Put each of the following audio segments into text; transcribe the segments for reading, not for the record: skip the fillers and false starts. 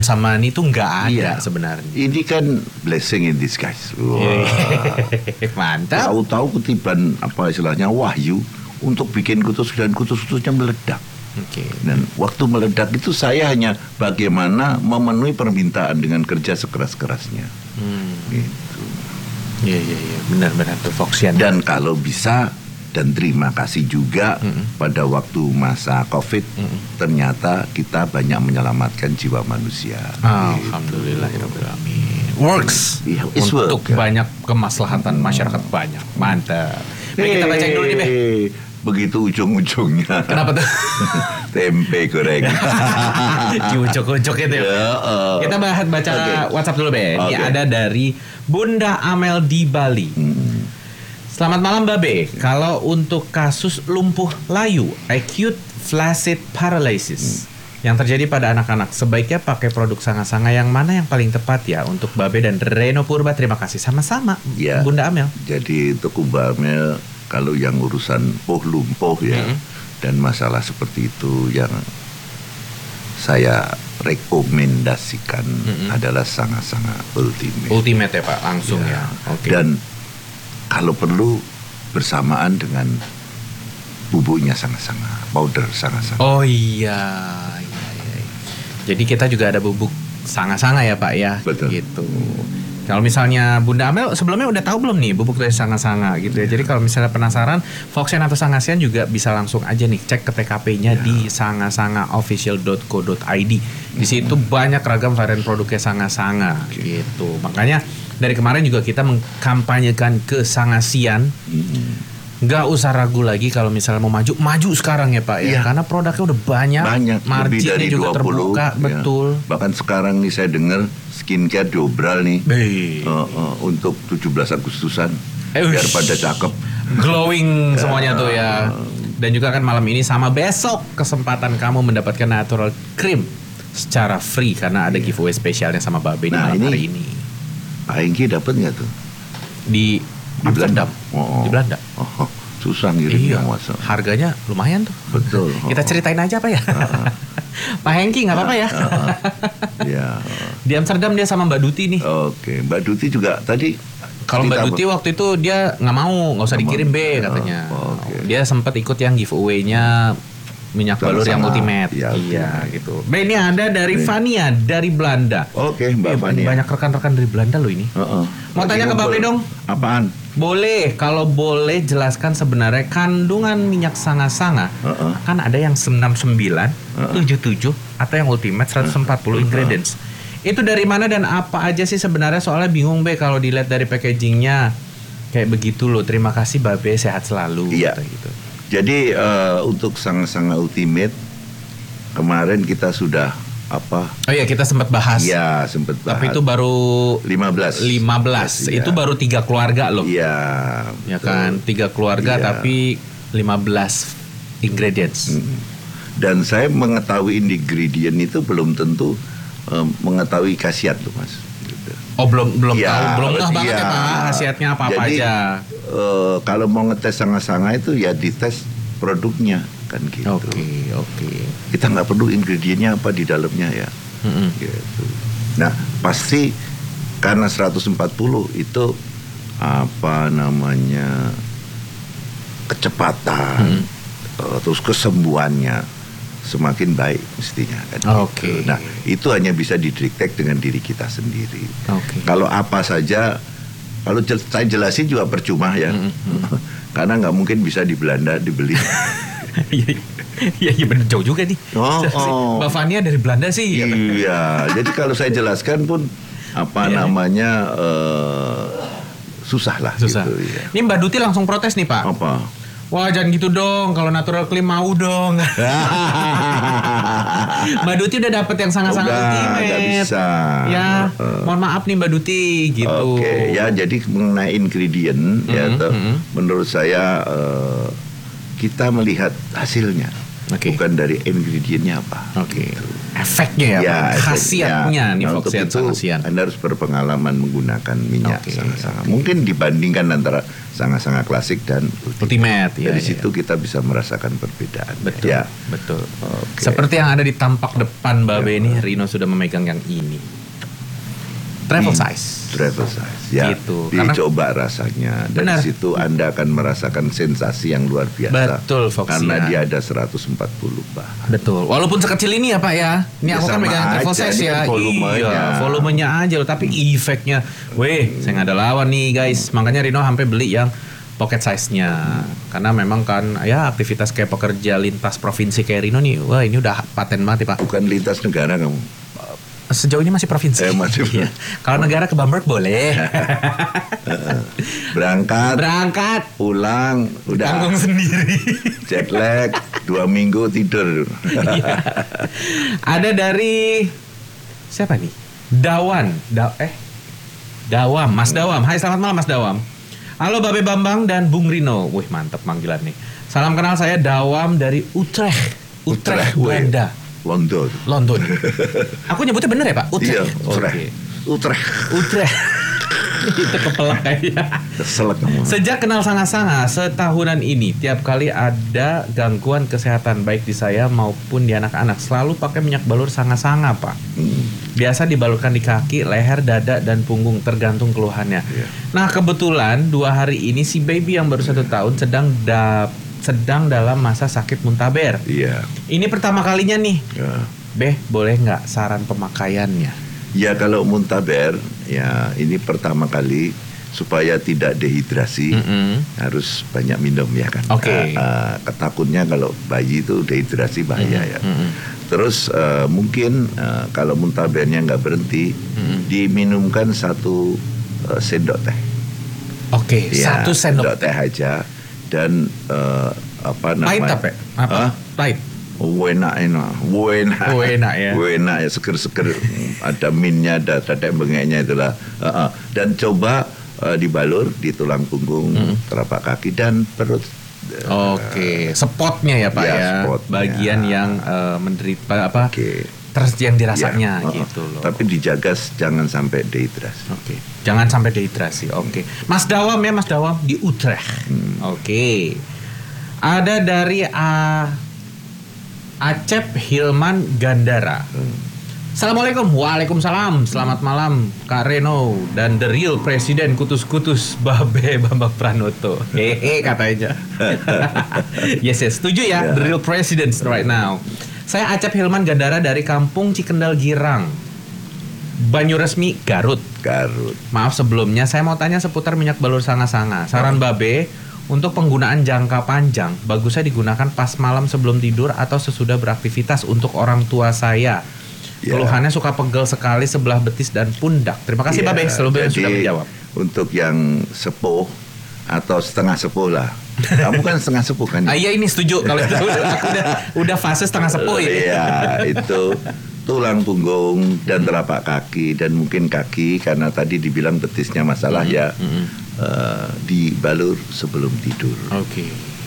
Samaan itu nggak ada sebenarnya. Ini kan blessing in disguise. Mantap. Tahu-tahu ketiban apa istilahnya wahyu untuk bikin kutus dan kutus-kutusnya meledak. Dan waktu meledak itu saya hanya bagaimana memenuhi permintaan dengan kerja sekeras-kerasnya. Gitu. Iya, benar-benar tuh Foxian. Dan kalau bisa, dan terima kasih juga pada waktu masa COVID, ternyata kita banyak menyelamatkan jiwa manusia. Alhamdulillahirobbilalamin. Works untuk banyak kemaslahatan masyarakat banyak. Mantap. Baik, kita baca dulu nih, Be. Begitu ujung-ujungnya. Kenapa tuh? Tempe goreng. Di ujung-ujung itu ya. Kita baca WhatsApp dulu, Be. Ini ada dari Bunda Amel di Bali. Selamat malam, Babe. Kalau untuk kasus lumpuh layu, acute flaccid paralysis yang terjadi pada anak-anak, sebaiknya pakai produk sanga-sanga yang mana yang paling tepat ya untuk Babe dan Reno Purba? Terima kasih. Sama-sama, ya, Bunda Amel. Jadi untuk Bunda Amel, kalau yang urusan lumpuh ya, dan masalah seperti itu yang saya rekomendasikan adalah sanga-sanga ultimate. Ultimate ya Pak, langsung ya. Dan kalau perlu bersamaan dengan bubuknya sanga-sanga, powder sanga-sanga. Oh iya. Jadi kita juga ada bubuk sanga-sanga ya Pak ya. Betul. Gitu. Kalau misalnya Bunda Amel sebelumnya udah tahu belum nih bubuk dari sanga-sanga gitu ya. Jadi kalau misalnya penasaran, Foxian atau Sangasian juga bisa langsung aja nih cek ke TKP-nya di sangasangaofficial.co.id. Di situ banyak ragam varian produknya sanga-sanga gitu. Makanya dari kemarin juga kita mengkampanyekan ke Sangasian. Nggak usah ragu lagi kalau misalnya mau maju sekarang ya Pak ya. Karena produknya udah banyak marginnya juga 20, terbuka, betul. Bahkan sekarang nih saya dengar skincare diobral nih untuk 17 Agustusan biar pada cakep, glowing semuanya tuh ya. Dan juga kan malam ini sama besok kesempatan kamu mendapatkan natural cream secara free karena ada giveaway spesialnya sama Babe di malam hari ini. Pak Hengki dapat nggak tuh? Di Amsterdam. Di Belanda. Susah ngirimnya. Harganya lumayan tuh. Betul. Kita ceritain aja Pak ya. Pak Hengki nggak apa-apa ya. Di Amsterdam dia sama Mbak Duti nih. Oke, Mbak Duti juga tadi. Kalau Mbak Duti waktu itu dia nggak usah dikirim B katanya. Dia sempat ikut yang giveaway-nya minyak balur yang ultimate. Iya gitu. B ini ada dari Fania dari Belanda. Oke, Mbak Fania. Banyak rekan-rekan dari Belanda loh ini. Mau tanya ke Babe dong. Apaan? Boleh, kalau boleh jelaskan sebenarnya kandungan minyak sanga-sanga kan ada yang 99, 77 atau yang ultimate 140 ingredients. Itu dari mana dan apa aja sih sebenarnya? Soalnya bingung Be kalau dilihat dari packagingnya kayak begitu loh. Terima kasih Babe, sehat selalu. Iya. Gitu. Jadi untuk sanga-sanga ultimate kemarin kita sudah apa? Oh iya, kita sempat bahas. Iya, sempat bahas. Tapi itu baru 15. Itu baru 3 keluarga loh. Iya. Ya kan, 3 keluarga tapi 15 ingredients. Dan saya mengetahui ingredient itu belum tentu mengetahui khasiat tuh Mas. Oh belum tahu, belum ngeh banget ya Pak khasiatnya apa aja. Kalau mau ngetes sanga-sanga itu ya dites produknya kan gitu. Oke. Kita nggak perlu ingredientnya apa di dalamnya ya. Gitu. Nah pasti karena 140 itu apa namanya kecepatan, terus kesembuhannya semakin baik mestinya kan. Gitu. Nah itu hanya bisa didetek dengan diri kita sendiri. Kalau apa saja, kalau saya jelasin juga percuma ya, karena nggak mungkin bisa di Belanda dibeli. Iya benar, jauh juga nih. Mbak Fania dari Belanda sih. Iya, jadi kalau saya jelaskan pun namanya susah lah. Susah. Gitu, ya. Ini Mbak Duti langsung protes nih Pak. Apa? Wah jangan gitu dong, kalau natural cream mau dong. Mbak Duti udah dapet yang sangat-sangat ultimate. Nggak bisa. Ya, mohon maaf nih Mbak Duti gitu. Oke, ya jadi mengenai ingredient menurut saya kita melihat hasilnya. bukan dari ingredientnya apa. Gitu. Efeknya ya, khasiatnya nih Foxian Sanga-Sian. Anda harus berpengalaman menggunakan minyak Sanga-Sanga. Mungkin dibandingkan antara Sanga-Sanga klasik dan Ultimate. Dari situ kita bisa merasakan perbedaan. Betul. Betul. Seperti yang ada di tampak depan Babe ini, Rino sudah memegang yang ini. Travel size. Ya. Gitu. Dicoba rasanya. Dari situ Anda akan merasakan sensasi yang luar biasa. Betul, Foxian. Karena dia ada 140 bahan. Betul. Walaupun sekecil ini ya Pak ya. Ini aku kan megang travel size ya. Volumenya aja loh. Tapi efeknya, saya nggak ada lawan nih guys. Makanya Rino sampai beli yang pocket size-nya. Karena memang kan ya aktivitas kayak pekerja lintas provinsi kayak Rino nih. Wah ini udah paten banget ya Pak. Bukan lintas negara kamu. Sejauh ini masih provinsi. Ya. Kalau negara ke Bamberg boleh. Berangkat. Pulang. Udah. Tanggung sendiri. Jet lag. 2 minggu tidur. Ada dari siapa nih? Dawam. Mas Dawam. Hai, selamat malam Mas Dawam. Halo Babe Bambang dan Bung Rino. Wih mantep panggilan nih. Salam kenal, saya Dawam dari Utrecht, Belanda. London. Aku nyebutnya bener ya Pak? Iya, Utrecht. Itu kepala kayaknya. Keselak kamu. Sejak kenal Sanga-Sanga setahunan ini, tiap kali ada gangguan kesehatan baik di saya maupun di anak-anak, selalu pakai minyak balur Sanga-Sanga Pak. Biasa dibalurkan di kaki, leher, dada, dan punggung tergantung keluhannya. Nah kebetulan 2 hari ini si baby yang baru 1 tahun sedang dalam masa sakit muntaber. Ini pertama kalinya nih. Beh, boleh nggak saran pemakaiannya? Ya kalau muntaber, ya ini pertama kali supaya tidak dehidrasi, harus banyak minum ya kan. Ketakutnya kalau bayi itu dehidrasi bahaya ya. Terus mungkin kalau muntabernya nggak berhenti, diminumkan 1 sendok teh. 1 sendok teh aja. Dan apa namanya? Pahit apa? Pahit. Enak ya. Enak ya, seger-seger. Ada minnya, ada tetek bengeknya itulah. Dan coba dibalur di tulang punggung, telapak kaki dan perut. Spotnya ya Pak ya. Bagian yang menderita apa? Terus yang dirasanya gitu loh. Tapi dijaga jangan sampai dehidrasi. Jangan sampai dehidrasi. Mas Dawam ya, Mas Dawam di Utrecht. Ada dari Acep Hilman Gandara. Assalamualaikum. Waalaikumsalam. Selamat malam Kak Reno dan The Real Presiden Kutus-Kutus Babe Bambang Pranoto. Katanya. Yes, setuju ya. The Real President right now. Saya Acep Hilman Gandara dari Kampung Cikendal Girang, Banyuresmi, Garut. Maaf sebelumnya, saya mau tanya seputar minyak balur Sanga-Sanga. Saran Babe untuk penggunaan jangka panjang, bagusnya digunakan pas malam sebelum tidur atau sesudah beraktivitas untuk orang tua saya. Keluhannya suka pegel sekali sebelah betis dan pundak. Terima kasih Babe, sudah menjawab. Untuk yang sepuh atau setengah sepuh lah. Kamu kan setengah sepuh kan? Iya ini setuju kalau itu udah fase setengah sepuh ini. Iya itu tulang punggung dan telapak kaki dan mungkin kaki karena tadi dibilang betisnya masalah dibalur sebelum tidur. Oke.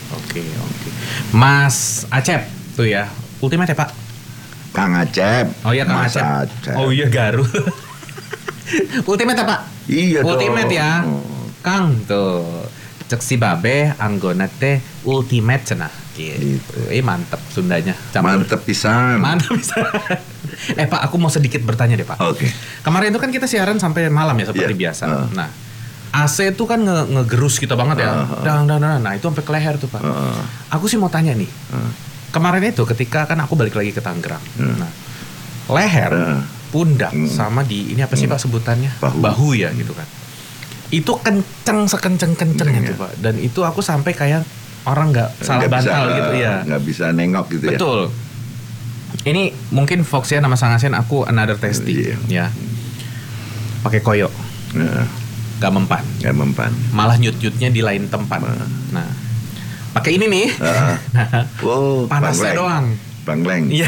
Mas Acep tuh ya, Ultimate ya Pak? Kang Acep. Oh iya Kang Acep. Oh iya Garut. Ultimate ya Pak? Iya Ultimate dong. Ya. Kang tuh. Cek si Babe anggona teh Ultimate cenah gitu. Mantep Sundanya. Mantep pisan. Pak, aku mau sedikit bertanya deh Pak. Kemarin itu kan kita siaran sampai malam ya seperti biasa. Nah, AC itu kan ngegerus kita banget ya. Nah, itu sampai ke leher tuh Pak. Aku sih mau tanya nih. Kemarin itu ketika kan aku balik lagi ke Tangerang. Nah, leher, pundak sama di ini apa sih Pak sebutannya? Bahu ya gitu kan. Itu kenceng sekenceng-kencengnya tuh Pak. Dan itu aku sampai kayak orang nggak salah bantal gitu ya. Nggak bisa nengok gitu. Betul. Ini mungkin Foxian sama Sanga-Sian aku another testing ya. Pakai koyo. Gak mempan. Malah nyut-nyutnya di lain tempat. Nah, pakai ini nih. Panasnya doang. Bangleng. Iya.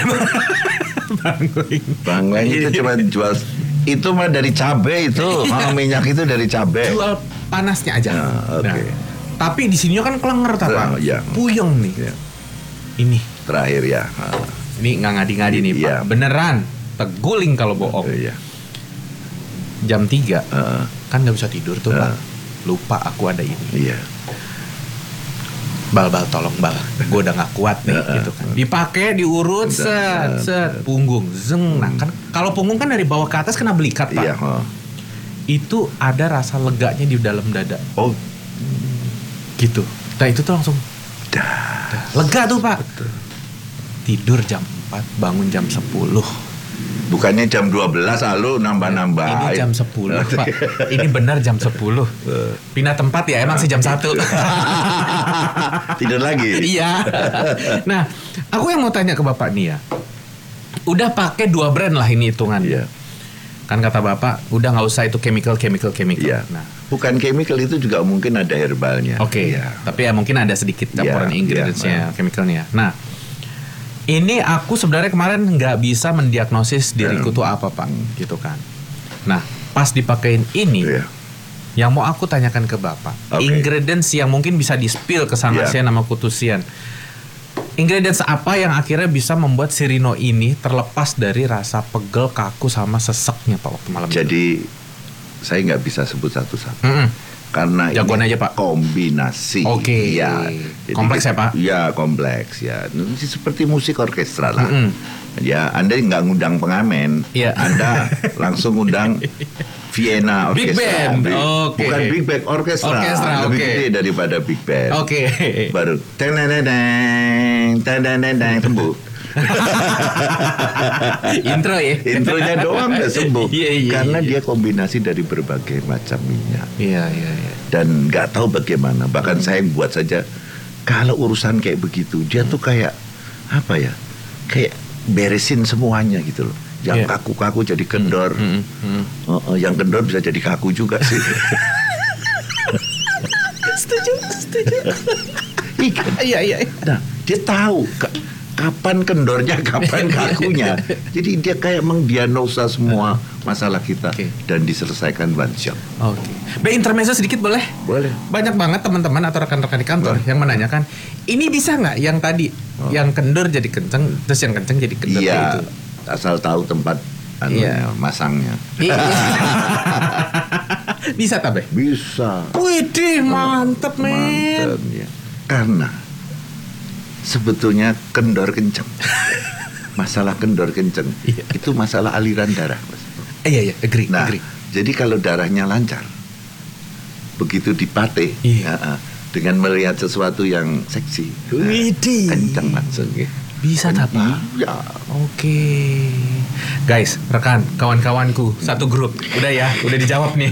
Bangleng itu cuma jual. Itu mah dari cabe itu. Minyak itu dari cabe. Jual panasnya aja. Nah, tapi di sini kan kelenger Pak. Puyeng nih. Ini Terakhir ya. Ini nggak ngadi-ngadi nih Pak. Beneran teguling kalau bohong. Jam 3 kan nggak bisa tidur tuh Pak. Lupa aku ada ini. Bal tolong Bal, gue udah nggak kuat nih gitu kan. Dipakai, diurut, set punggung, zeng. Nah kan kalau punggung kan dari bawah ke atas kena belikat Pak. Itu ada rasa leganya di dalam dada. Gitu. Nah itu tuh langsung lega tuh Pak. Betul. Tidur jam 4, bangun jam 10. Bukannya jam 12 lalu nambah-nambah. Ini jam 10 Pak. Ini benar jam 10. Pindah tempat ya, emang sih jam 1. Tidur lagi. Iya. Nah, aku yang mau tanya ke Bapak nih ya. Udah pakai 2 brand lah ini hitungannya. Kan kata Bapak, udah nggak usah itu chemical. Nah, bukan chemical, itu juga mungkin ada herbalnya. Tapi ya mungkin ada sedikit campuran ingredientsnya, chemicalnya. Nah, ini aku sebenarnya kemarin nggak bisa mendiagnosis diriku tuh apa Pak, gitu kan. Nah, pas dipakein ini, yang mau aku tanyakan ke Bapak, ingredients yang mungkin bisa di-spill ke Sangasian sama Kutusian. Ingredients apa yang akhirnya bisa membuat si Rino ini terlepas dari rasa pegel, kaku sama seseknya Pak waktu malam? Jadi saya nggak bisa sebut satu-satu. Karena jagoan ini aja Pak. Kombinasi. Ya. Kompleks ya Pak? Ya kompleks ya. Seperti musik orkestra lah. Ya Anda nggak ngundang pengamen, Anda langsung ngundang Vienna Orkestra. Big band. Bukan big band, orkestra. Lebih gede daripada big band. Baru teng sembuh. Intro ya. Intronya doang udah sembuh. Karena dia kombinasi dari berbagai macam minyak. Dan nggak tahu bagaimana. Bahkan saya buat saja, kalau urusan kayak begitu, dia tuh kayak apa ya? Kayak beresin semuanya gitu loh. Yang kaku-kaku jadi kendor. Yang kendor bisa jadi kaku juga sih. Setuju. Iya. Nah, dia tahu kapan kendornya, kapan kakunya. Jadi dia kayak mendiagnosa semua masalah kita dan diselesaikan one shot. Intermezzo sedikit boleh? Boleh. Banyak banget teman-teman atau rekan-rekan di kantor yang menanyakan, ini bisa nggak yang tadi yang kendor jadi kenceng, terus yang kenceng jadi kendor itu? Asal tahu tempat masangnya. Bisa tabe? Bisa. Widih, mantep men. Ya. Karena sebetulnya kendor kenceng. Masalah kendor kenceng itu masalah aliran darah. Iya, agree. Jadi kalau darahnya lancar, begitu dipateh, dengan melihat sesuatu yang seksi, kenceng langsung. Bisa tapi. Ya. Guys, rekan, kawan-kawanku, satu grup. Udah dijawab nih.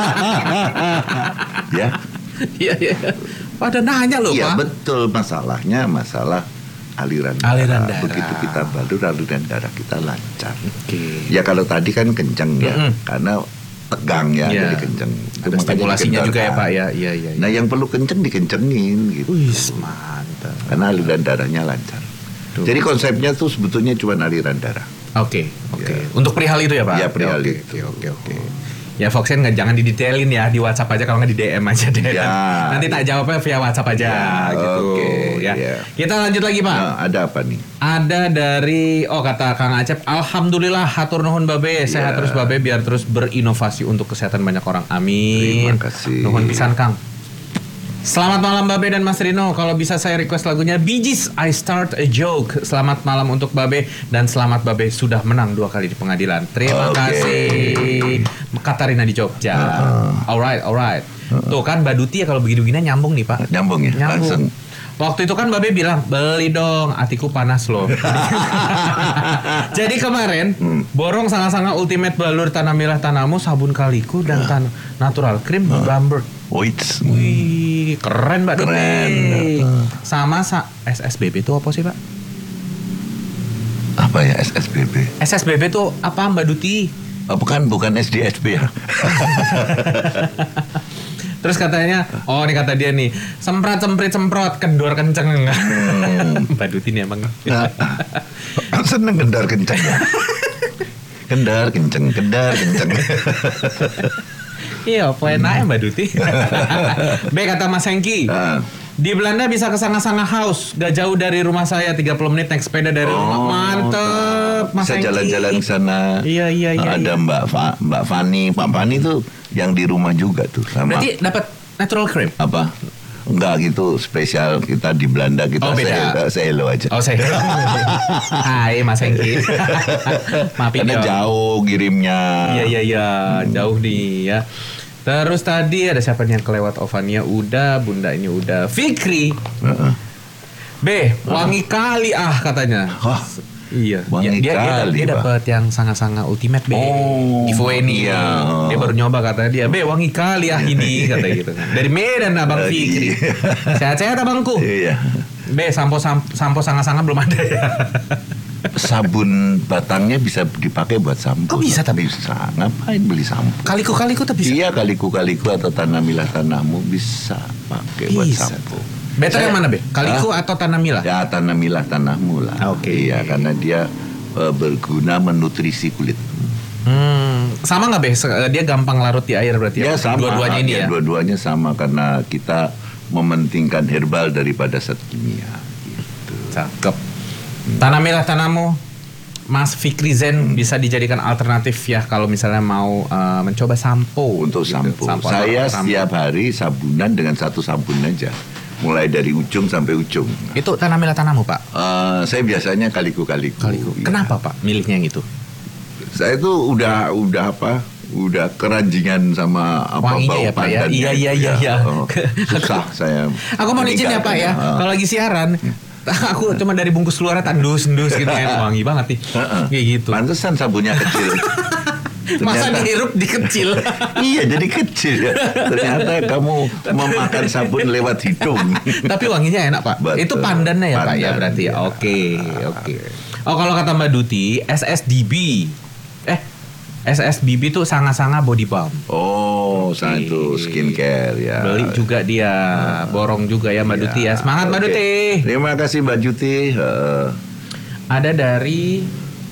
Iya. Pada nanya loh Pak. Betul, masalahnya masalah aliran darah. Begitu kita balur, aliran darah kita lancar. Ya kalau tadi kan kenceng karena tegang jadi kenceng. Ada stimulasinya juga ya Pak ya. Iya. Nah yang perlu kenceng dikencengin gitu. Mantap. Karena aliran darahnya lancar. Jadi konsepnya tuh sebetulnya cuma aliran darah. Untuk perihal itu ya Pak? Ya perihal itu. Oke. Ya Foxen jangan didetailin ya, di WhatsApp aja, kalau nggak di DM aja deh. Nanti tak jawabnya via WhatsApp aja gitu. Kita lanjut lagi Pak. Ada apa nih? Ada dari kata Kang Acep, alhamdulillah hatur nuhun Babe, sehat terus Babe, biar terus berinovasi untuk kesehatan banyak orang. Amin. Terima kasih. Nuhun pisan Kang. Selamat malam Babe dan Mas Rino. Kalau bisa saya request lagunya Bee Gees, I Start a Joke. Selamat malam untuk Babe, dan selamat Babe sudah menang 2 kali di pengadilan. Terima kasih. Katarina di Jogja. Alright. Tuh kan Mbak Duti ya kalau begini-begini nyambung nih Pak. Nyambung. Langsung. Waktu itu kan Babe bilang, beli dong, hatiku panas loh. Jadi kemarin borong Sanga-Sanga Ultimate Balur Tanah Merah Tanahmu, sabun kaliku dan natural cream Bamberg. Wih, keren Mbak Duti. Sama SSBB itu apa sih Pak? Apa ya SSBB? SSBB itu apa Mbak Duti? Bukan SDSB ya. Terus katanya, ini kata dia nih, semprot kendor kenceng. Mbak Duti nih emang. Seneng kendor kenceng ya. Kendor kenceng. Iya, apa enaknya Mbak Duti? B kata Mas Hengki. Di Belanda bisa ke Sanga-Sanga House, gak jauh dari rumah saya, 30 menit naik sepeda dari rumah. Mantep, Mas Bisa jalan-jalan ke sana. Iya. Ada Mbak Fani, Pak Fani tuh yang di rumah juga tuh sama. Berarti dapat natural cream? Apa? Enggak gitu, spesial kita di Belanda kita selo aja. Oh, selo. Hai Mas Hengki. Maafin karena jauh kirimnya. Iya, jauh nih ya. Terus tadi ada siapa nih yang kelewat? Ovania udah, Bunda ini udah. Fikri. Wangi kali katanya. Iya. Wangi kali. Dia dapat yang sangat-sangat ultimate giveaway nih. Iya. Dia baru nyoba katanya dia. Wangi kali ini kata gitu kan. Dari Medan Abang Fikri. Sehat-sehat abangku. Iya. Sampo sangat-sangat belum ada ya. Sabun batangnya bisa dipakai buat sampo. Kok bisa tapi? Bisa. Ngapain beli sampo? Kaliku tuh bisa? Iya, kaliku atau tanamilah tanahmu bisa pakai buat sampo. Better yang mana, Kaliku atau tanamilah? Ya, tanamilah tanahmu lah. Oke. Iya, karena dia berguna menutrisi kulit. Sama nggak, Dia gampang larut di air berarti ya? Sama. Dua-duanya ini ya? Dua-duanya sama karena kita mementingkan herbal daripada zat kimia. Gitu. Cakep. Tanamilah tanahmu, Mas Fikri Zen bisa dijadikan alternatif ya kalau misalnya mau mencoba sampo. Untuk sampo. Saya setiap hari sabunan dengan satu sabun aja, mulai dari ujung sampai ujung. Itu tanamilah tanahmu, Pak? Saya biasanya kaliku. Kenapa, Pak? Milihnya yang itu? Saya tuh udah keranjingan sama wanginya bau ya, Pak ya? Iya. Susah saya. Aku mau izin ya, Pak ya. Kalau lagi siaran. Aku cuma dari bungkus keluar tandus gitu ya, wangi banget nih. Kayak gitu. Pantesan sabunnya kecil. Masa dihirup di kecil? Iya, jadi kecil. Ternyata kamu memakan sabun lewat hidung. Tapi wanginya enak, Pak. Betul. Itu pandannya ya, Pak ya berarti. Ya. Oke. Oh, kalau kata Mbak Duti, SSBB tuh sangat-sangat body balm. Oh, sangat itu skincare ya. Beli juga dia, borong juga ya Mbak Duti ya. Semangat Mbak Duti. Terima kasih Mbak Duti. Ada dari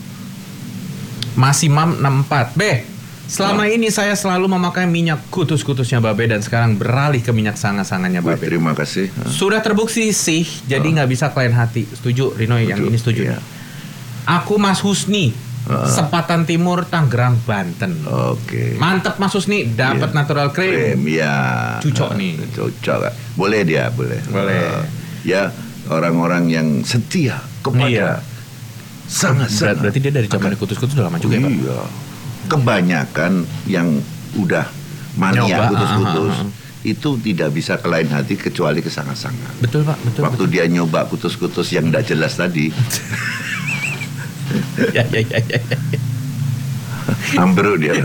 Masimam 64. Selama ini saya selalu memakai minyak kutus-kutusnya Babe dan sekarang beralih ke minyak sangat-sangatnya Babe. Terima kasih. Sudah terbukti sih, jadi nggak bisa klien hati. Setuju, Rino yang ini setuju. Iya. Aku Mas Husni. Sepatan Timur, Tangerang, Banten. Oke. Mantep Mas Husni, dapat natural cream. Ya. Cocok nih. Cocok. Boleh. Ya, orang-orang yang setia kepada sangat-sangat. Berarti dia dari zaman kutus-kutus udah lama juga ya, Pak? Iya. Kebanyakan yang udah mania kutus-kutus itu tidak bisa ke lain hati kecuali ke sangat-sangat. Betul, Pak. Waktu dia nyoba kutus-kutus yang tidak jelas tadi. Ya. Ambruk dia.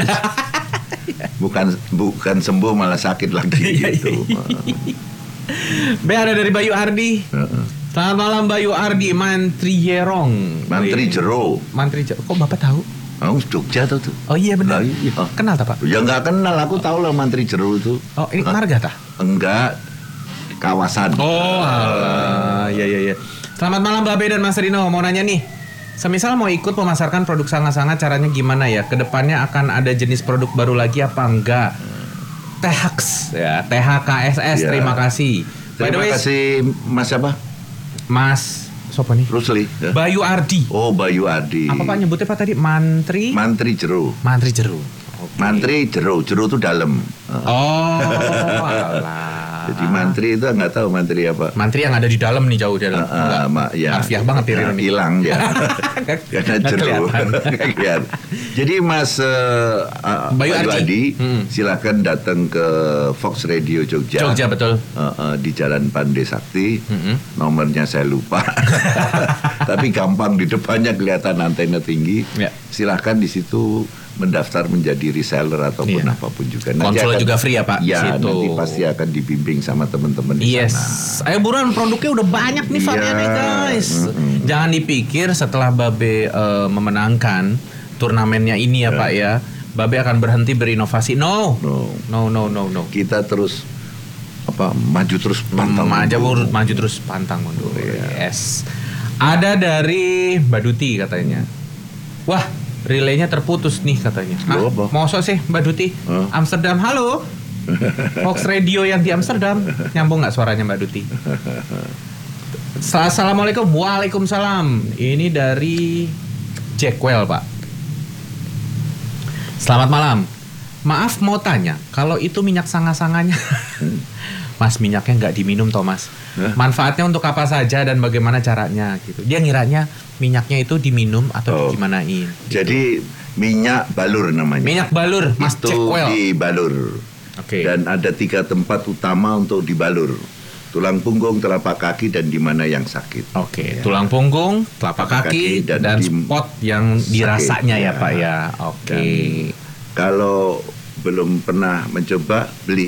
Bukan sembuh malah sakit lagi gitu. Ada dari Bayu Ardi. Selamat malam Bayu Ardi, Mantri Jerong. Mantri Jero. Kok Bapak tahu? Oh, Jogja tuh. Oh iya benar. Iya. Kenal tak, Pak? Ya nggak kenal, aku tahu lah Mantri Jero itu. Oh, ini marga tah? Enggak. Kawasan. Oh, iya. Selamat malam Babe dan Mas Rino, mau nanya nih. Semisal mau ikut memasarkan produk sangat-sangat, caranya gimana ya? Kedepannya akan ada jenis produk baru lagi apa enggak? THKS ya, THKSS. Ya. Terima kasih. Terima kasih Mas siapa? Mas siapa nih? Rusli. Ya? Bayu Ardi. Oh, Bayu Ardi. Apa Pak nyebutnya Pak tadi? Mantri Jero. Okay. Mantri Jero itu dalam. Oh, alah. Jadi mantri itu nggak tahu mantri apa. Mantri yang ada di dalam nih, jauh dalam. Ya. Harfiah banget ya, hilang ya. Karena Jero. Jadi Mas Bayu Ardi, silakan datang ke Fox Radio Jogja. Jogja betul. Di Jalan Pandey Sakti. Nomornya saya lupa. Tapi gampang, di depannya kelihatan antena tinggi. Ya. Silakan di situ mendaftar menjadi reseller ataupun apapun juga. Konsul juga free ya Pak? Ya, nanti pasti akan dibimbing sama teman-teman di sana. Ayo buruan, produknya udah banyak nih variannya guys. Jangan dipikir setelah Babe memenangkan turnamennya ini ya Pak ya, Babe akan berhenti berinovasi. No. Kita terus maju terus pantang mundur. Maju terus pantang mundur. Yes. Ada dari Mbak Duti katanya. Wah, relaynya terputus nih katanya. Masa sih Mbak Duti? Amsterdam, halo. Fox Radio yang di Amsterdam. Nyambung nggak suaranya Mbak Duti? Assalamualaikum. Waalaikumsalam. Ini dari Jackwell, Pak. Selamat malam. Maaf mau tanya, kalau itu minyak sanga-sanganya, Mas, minyaknya nggak diminum toh Mas? Manfaatnya untuk apa saja dan bagaimana caranya gitu? Dia ngiranya minyaknya itu diminum atau digimanain? Gitu. Jadi minyak balur namanya. Minyak balur, Mas Jackwell. Itu dibalur. Dan ada 3 tempat utama untuk dibalur. Tulang punggung, telapak kaki, dan di mana yang sakit. Ya. Tulang punggung, telapak kaki, dan spot yang dirasanya sakit, ya Pak ya. Kalau belum pernah mencoba, beli.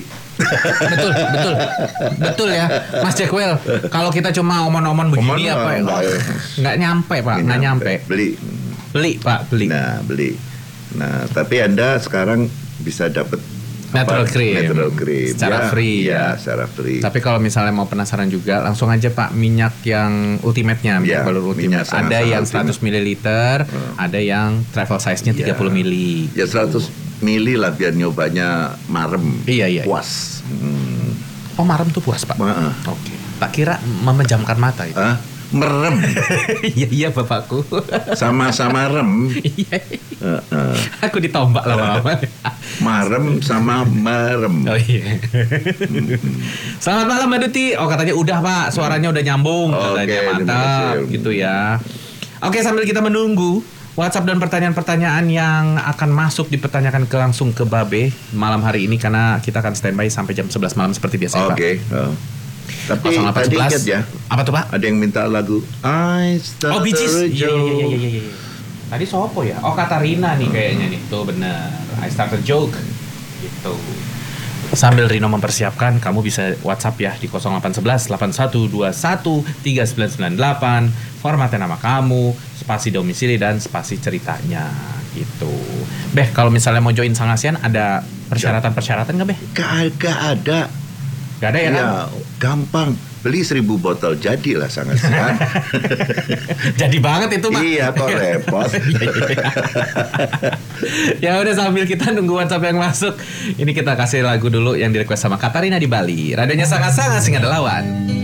Betul ya, Mas Jackwell. Kalau kita cuma omon-omon begini apa ya? Nggak nyampe Pak, nggak nyampe. Beli Pak, beli. Nah, tapi Anda sekarang bisa dapat Natural cream secara free ya. Secara free. Tapi kalau misalnya mau penasaran juga, langsung aja Pak, minyak yang ultimate-nya, minyak balur ultimate. Ada yang 100 ml, ada yang travel size-nya 30 ml. Ya 100 ml lah biar nyobanya marem. Iya. Puas. Oh, marem tuh puas Pak. Oke. Tak kira memejamkan mata itu. Merem. Iya bapakku. Sama-sama rem. Iya. Aku ditombak lama-lama. Marem sama merem. Oh iya. Selamat malam Mbak Duti. Oh katanya udah Pak, suaranya udah nyambung. Katanya mantap gitu ya. Oke, sambil kita menunggu WhatsApp dan pertanyaan-pertanyaan yang akan masuk dipertanyakan langsung ke Babe malam hari ini, karena kita akan standby sampai jam 11 malam seperti biasa Pak. Oke. Tapi tadi ingat ya. Apa tuh Pak? Ada yang minta lagu I Started Bee Gees. Iya. Tadi sopo ya? Oh, Katarina nih kayaknya nih. Tuh bener. I Started Joke. Gitu. Sambil Rino mempersiapkan, kamu bisa WhatsApp ya di 0811 8121 3998. Formatnya nama kamu, spasi domisili dan spasi ceritanya gitu. Beh, kalau misalnya mau join Sang ASEAN ada persyaratan-persyaratan nggak Beh? Gak ada. Gak ada ya kan? Gampang. Beli 1000 botol jadilah Sang ASEAN. Jadi banget itu Pak. Iya, kok repot. Ya udah, sambil kita nunggu WhatsApp yang masuk, ini kita kasih lagu dulu yang di request sama Katarina di Bali. Radionya sangat-sangat singa lawan.